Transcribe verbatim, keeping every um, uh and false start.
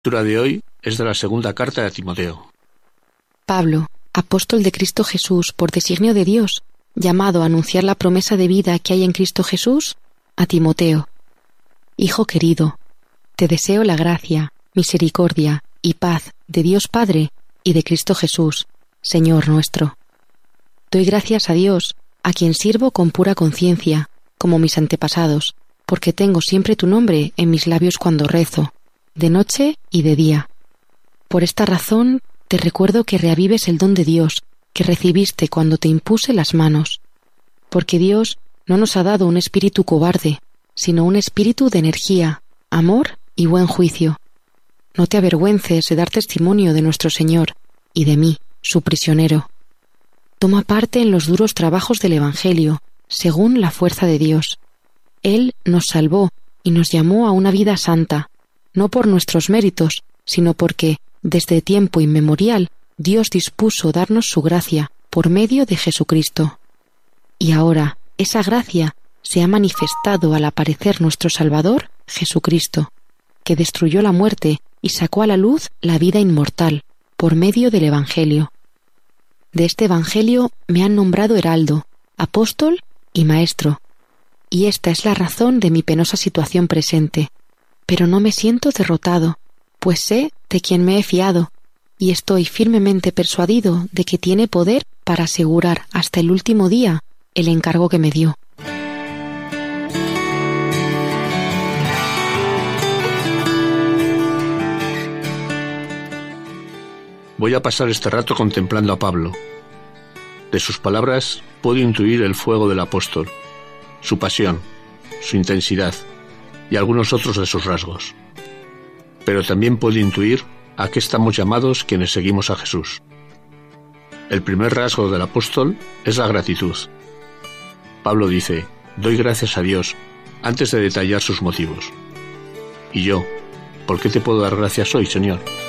La lectura de hoy es de la segunda carta de Timoteo. Pablo, apóstol de Cristo Jesús por designio de Dios, llamado a anunciar la promesa de vida que hay en Cristo Jesús, a Timoteo. Hijo querido, te deseo la gracia, misericordia y paz de Dios Padre y de Cristo Jesús, Señor nuestro. Doy gracias a Dios, a quien sirvo con pura conciencia, como mis antepasados, porque tengo siempre tu nombre en mis labios cuando rezo, de noche y de día. Por esta razón te recuerdo que reavives el don de Dios que recibiste cuando te impuse las manos, porque Dios no nos ha dado un espíritu cobarde, sino un espíritu de energía, amor y buen juicio. No te avergüences de dar testimonio de nuestro Señor y de mí, su prisionero. Toma parte en los duros trabajos del Evangelio, según la fuerza de Dios. Él nos salvó y nos llamó a una vida santa, no por nuestros méritos, sino porque, desde tiempo inmemorial, Dios dispuso darnos su gracia por medio de Jesucristo. Y ahora, esa gracia se ha manifestado al aparecer nuestro Salvador, Jesucristo, que destruyó la muerte y sacó a la luz la vida inmortal, por medio del Evangelio. De este Evangelio me han nombrado heraldo, apóstol y maestro, y esta es la razón de mi penosa situación presente. Pero no me siento derrotado, pues sé de quién me he fiado, y estoy firmemente persuadido de que tiene poder para asegurar hasta el último día el encargo que me dio. Voy a pasar este rato contemplando a Pablo. De sus palabras puedo intuir el fuego del apóstol, su pasión, su intensidad y algunos otros de sus rasgos. Pero también puedo intuir a qué estamos llamados quienes seguimos a Jesús. El primer rasgo del apóstol es la gratitud. Pablo dice, doy gracias a Dios, antes de detallar sus motivos. Y yo, ¿por qué te puedo dar gracias hoy, Señor?